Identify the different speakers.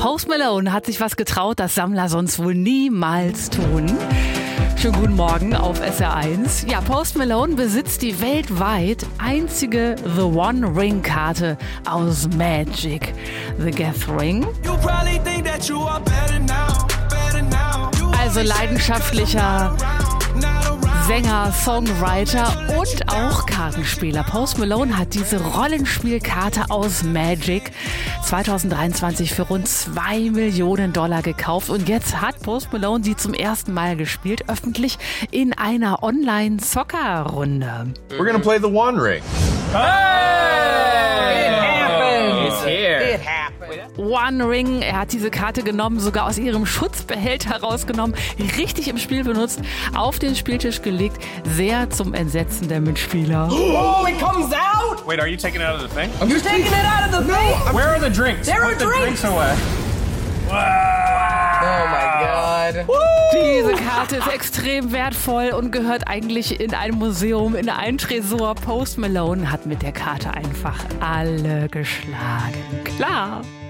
Speaker 1: Post Malone hat sich was getraut, das Sammler sonst wohl niemals tun. Schönen guten Morgen auf SR1. Ja, Post Malone besitzt die weltweit einzige The One Ring Karte aus Magic the Gathering. Also leidenschaftlicher Sänger, Songwriter und auch Kartenspieler. Post Malone hat diese Rollenspielkarte aus Magic 2023 für rund $2 Millionen gekauft. Und jetzt hat Post Malone sie zum ersten Mal gespielt, öffentlich in einer Online-Zocker-Runde.
Speaker 2: We're gonna play the One Ring.
Speaker 3: It's here.
Speaker 4: It happened.
Speaker 1: One Ring, er hat diese Karte genommen, sogar aus ihrem Schutzbehälter rausgenommen, richtig im Spiel benutzt, auf den Spieltisch gelegt, sehr zum Entsetzen der Mitspieler.
Speaker 4: Oh, it comes out!
Speaker 3: Wait, are you taking it out of the thing?
Speaker 4: I'm just taking it out of the thing!
Speaker 3: Where are the drinks?
Speaker 4: There are
Speaker 3: Put the
Speaker 4: drinks.
Speaker 3: drinks away.
Speaker 4: Oh my God.
Speaker 1: Diese Karte ist extrem wertvoll und gehört eigentlich in ein Museum, in einen Tresor. Post Malone hat mit der Karte einfach alle geschlagen. Klar.